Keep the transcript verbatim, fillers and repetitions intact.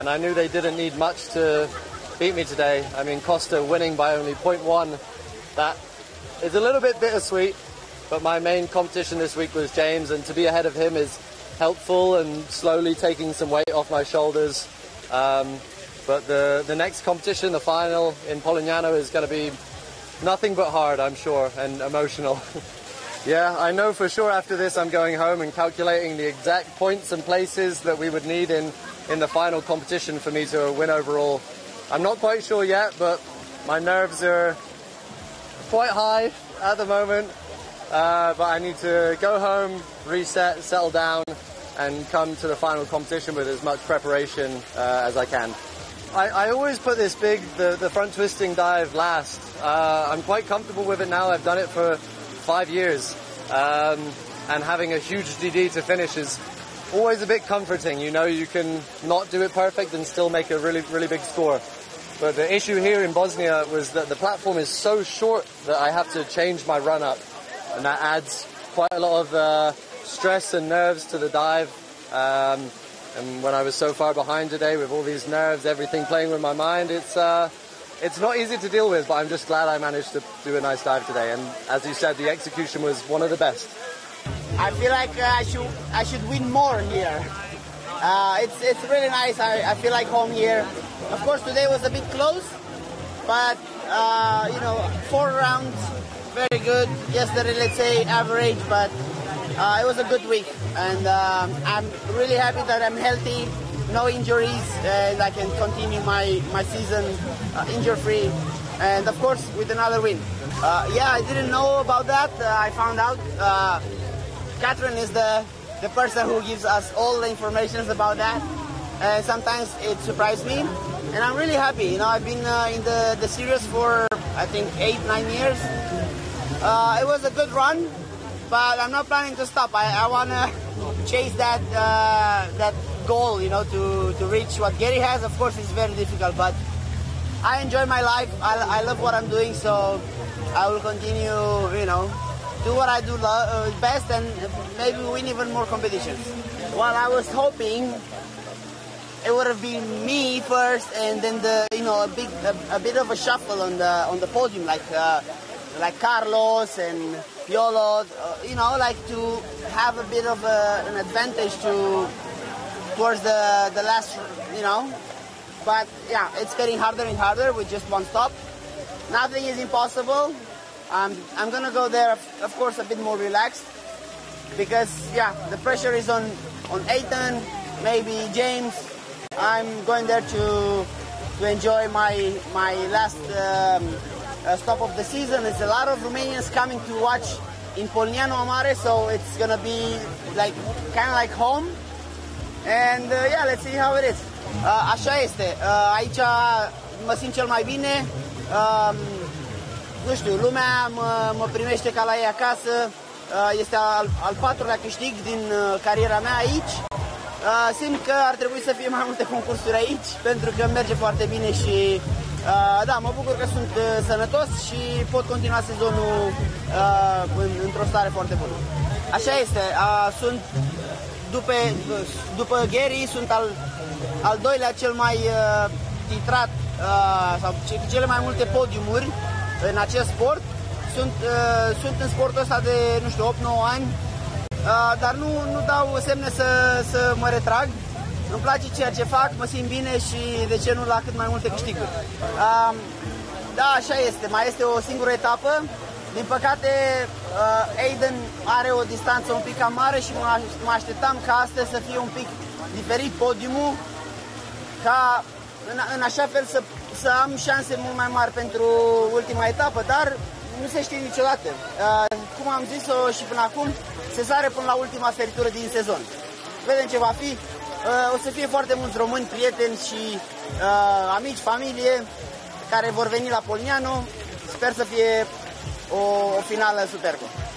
And I knew they didn't need much to beat me today. I mean, Costa winning by only point one, that is a little bit bittersweet, but my main competition this week was James, and to be ahead of him is helpful and slowly taking some weight off my shoulders. Um, but the, the next competition, the final in Polignano, is going to be nothing but hard, I'm sure, and emotional. Yeah, I know for sure after this I'm going home and calculating the exact points and places that we would need in, in the final competition for me to win overall. I'm not quite sure yet, but my nerves are quite high at the moment. Uh, but I need to go home, reset, settle down, and come to the final competition with as much preparation uh, as I can. I, I always put this big, the, the front twisting dive last. Uh, I'm quite comfortable with it now. I've done it for five years. Um, and having a huge D D to finish is always a bit comforting. You know you can not do it perfect and still make a really, really big score. But the issue here in Bosnia was that the platform is so short that I have to change my run up. And that adds quite a lot of uh, stress and nerves to the dive. Um, and when I was so far behind today with all these nerves, everything playing with my mind, it's uh, it's not easy to deal with, but I'm just glad I managed to do a nice dive today. And as you said, the execution was one of the best. I feel like uh, I should I should win more here. Uh, it's it's really nice. I, I feel like home here. Of course, today was a bit close, but uh, you know, four rounds. Very good. Yesterday, let's say average, but uh, it was a good week, and um, I'm really happy that I'm healthy, no injuries, and I can continue my my season uh, injury-free, and of course with another win. Uh, yeah, I didn't know about that. Uh, I found out. Uh, Catherine is the the person who gives us all the information about that, and sometimes it surprised me, and I'm really happy. You know, I've been uh, in the the series for I think eight nine years. Uh, it was a good run, but I'm not planning to stop. I, I want to chase that uh, that goal, you know, to, to reach what Gary has. Of course, it's very difficult, but I enjoy my life. I, I love what I'm doing, so I will continue, you know, do what I do lo- uh, best and maybe win even more competitions. Well, I was hoping it would have been me first, and then the you know a big a, a bit of a shuffle on the on the podium, like. Uh, like Carlos and Piolo, uh, you know, like to have a bit of a, an advantage to towards the the last, you know. But yeah, it's getting harder and harder with just one stop. Nothing is impossible. Um, I'm gonna go there, of course, a bit more relaxed because yeah, the pressure is on on Ethan, maybe James. I'm going there to to enjoy my my last. Um, Uh, stop of the season. It's a lot of Romanians coming to watch in Polignano Amare, so it's gonna be like kind of like home. And uh, yeah, let's see how it is. Uh, așa este. Uh, aici mă simt cel mai bine. Uh, nu știu, lumea mă, mă primește ca la ei acasă. Uh, este al, al patrulea câștig din uh, cariera mea aici. Uh, simt că ar trebui să fie mai multe concursuri aici, pentru că merge foarte bine și Uh, da, mă bucur că sunt uh, sănătos și pot continua sezonul uh, în, într-o stare foarte bună. Așa este, uh, sunt după, după Gary, sunt al, al doilea cel mai uh, titrat uh, sau cele mai multe podiumuri în acest sport. Sunt, uh, sunt în sportul ăsta de, nu știu, opt nouă ani, uh, dar nu, nu dau semne să, să mă retrag. Îmi place ceea ce fac, mă simt bine și de ce nu la cât mai multe câștiguri. Um, da, așa este, mai este o singură etapă. Din păcate, uh, Aiden are o distanță un pic cam mare și mă așteptam ca astăzi să fie un pic diferit podiumul, ca în, în așa fel să, să am șanse mult mai mari pentru ultima etapă, dar nu se știe niciodată. Uh, cum am zis-o și până acum, se sare până la ultima feritură din sezon. Vedem ce va fi. Uh, o să fie foarte mulți români, prieteni și uh, amici, familie care vor veni la Polignano. Sper să fie o, o finală superbă.